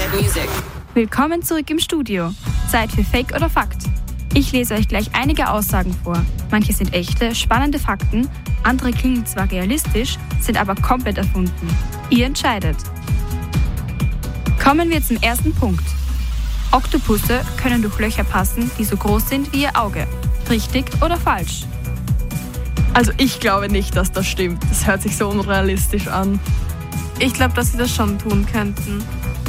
music. Willkommen zurück im Studio. Zeit für Fake oder Fakt. Ich lese euch gleich einige Aussagen vor. Manche sind echte, spannende Fakten, andere klingen zwar realistisch, sind aber komplett erfunden. Ihr entscheidet. Kommen wir zum ersten Punkt. Oktopusse können durch Löcher passen, die so groß sind wie ihr Auge. Richtig oder falsch? Also ich glaube nicht, dass das stimmt. Das hört sich so unrealistisch an. Ich glaube, dass sie das schon tun könnten.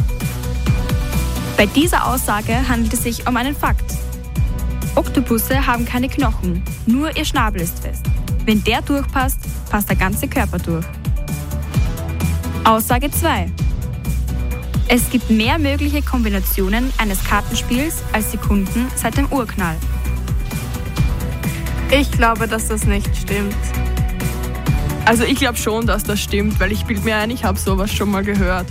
Bei dieser Aussage handelt es sich um einen Fakt. Oktopusse haben keine Knochen, nur ihr Schnabel ist fest. Wenn der durchpasst, passt der ganze Körper durch. Aussage 2. Es gibt mehr mögliche Kombinationen eines Kartenspiels als Sekunden seit dem Urknall. Ich glaube, dass das nicht stimmt. Also ich glaube schon, dass das stimmt, weil ich bilde mir ein, ich habe sowas schon mal gehört.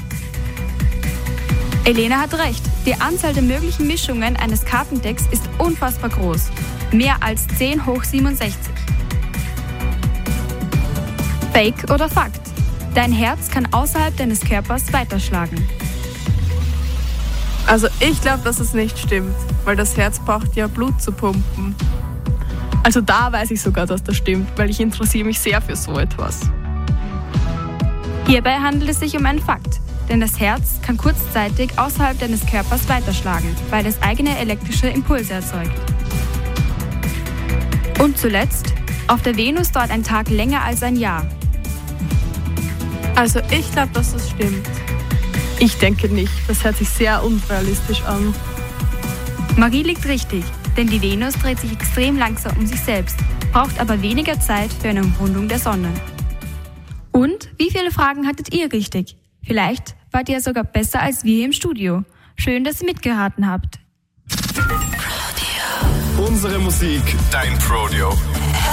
Elena hat recht. Die Anzahl der möglichen Mischungen eines Kartendecks ist unfassbar groß. Mehr als 10 hoch 67. Fake oder Fakt? Dein Herz kann außerhalb deines Körpers weiterschlagen. Also ich glaube, dass es nicht stimmt, weil das Herz braucht ja Blut zu pumpen. Also da weiß ich sogar, dass das stimmt, weil ich interessiere mich sehr für so etwas. Hierbei handelt es sich um einen Fakt. Denn das Herz kann kurzzeitig außerhalb deines Körpers weiterschlagen, weil es eigene elektrische Impulse erzeugt. Und zuletzt, auf der Venus dauert ein Tag länger als ein Jahr. Also ich glaube, dass das stimmt. Ich denke nicht, das hört sich sehr unrealistisch an. Marie liegt richtig, denn die Venus dreht sich extrem langsam um sich selbst, braucht aber weniger Zeit für eine Umrundung der Sonne. Und wie viele Fragen hattet ihr richtig? Vielleicht wart ihr sogar besser als wir im Studio. Schön, dass ihr mitgeraten habt. Unsere Musik, dein Prodeo.